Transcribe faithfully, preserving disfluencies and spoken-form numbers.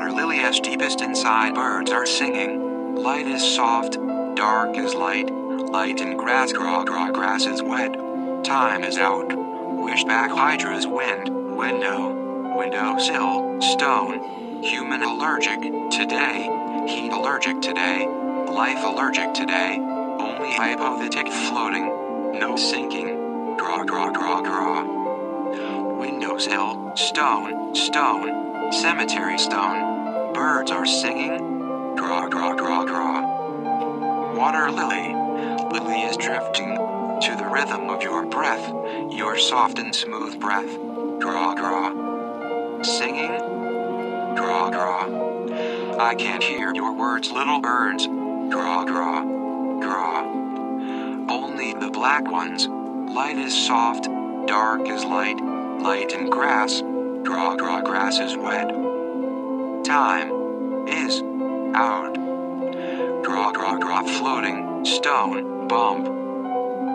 Water lily as deepest inside birds are singing. Light is soft, dark is light. Light in grass, graw, graw, grass is wet. Time is out. Wish back hydra's wind, window, windowsill, stone. Human allergic, today. Heat allergic today. Life allergic today. Only hypothetic floating. No sinking. Draw, draw, draw, draw. Windowsill, stone, stone. Cemetery stone. Birds are singing. Draw, draw, draw, draw. Water lily. Lily is drifting to the rhythm of your breath, your soft and smooth breath. Draw, draw. Singing. Draw, draw. I can't hear your words, little birds. Draw, draw, draw. Only the black ones. Light is soft, dark is light. Light in grass. Draw, draw, grass is wet. Time is out. Draw, draw, draw, floating, stone, bump.